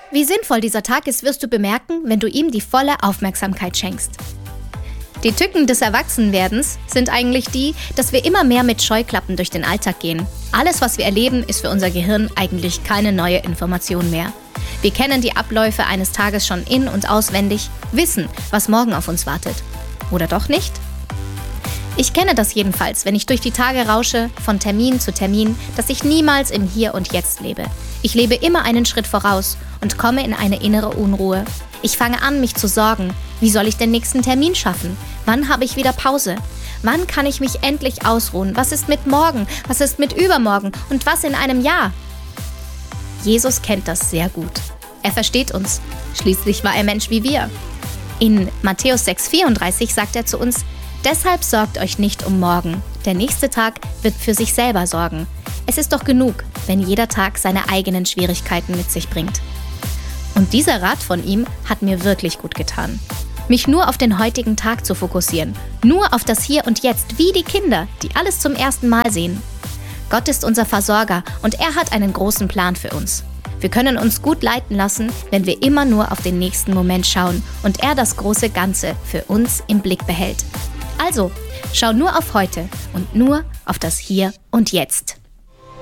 Wie sinnvoll dieser Tag ist, wirst du bemerken, wenn du ihm die volle Aufmerksamkeit schenkst. Die Tücken des Erwachsenwerdens sind eigentlich die, dass wir immer mehr mit Scheuklappen durch den Alltag gehen. Alles, was wir erleben, ist für unser Gehirn eigentlich keine neue Information mehr. Wir kennen die Abläufe eines Tages schon in- und auswendig, wissen, was morgen auf uns wartet. Oder doch nicht? Ich kenne das jedenfalls, wenn ich durch die Tage rausche, von Termin zu Termin, dass ich niemals im Hier und Jetzt lebe. Ich lebe immer einen Schritt voraus und komme in eine innere Unruhe. Ich fange an, mich zu sorgen. Wie soll ich den nächsten Termin schaffen? Wann habe ich wieder Pause? Wann kann ich mich endlich ausruhen? Was ist mit morgen? Was ist mit übermorgen? Und was in einem Jahr? Jesus kennt das sehr gut. Er versteht uns. Schließlich war er Mensch wie wir. In Matthäus 6,34 sagt er zu uns: Deshalb sorgt euch nicht um morgen. Der nächste Tag wird für sich selber sorgen. Es ist doch genug, wenn jeder Tag seine eigenen Schwierigkeiten mit sich bringt. Und dieser Rat von ihm hat mir wirklich gut getan. Mich nur auf den heutigen Tag zu fokussieren. Nur auf das Hier und Jetzt, wie die Kinder, die alles zum ersten Mal sehen. Gott ist unser Versorger und er hat einen großen Plan für uns. Wir können uns gut leiten lassen, wenn wir immer nur auf den nächsten Moment schauen und er das große Ganze für uns im Blick behält. Also, schau nur auf heute und nur auf das Hier und Jetzt.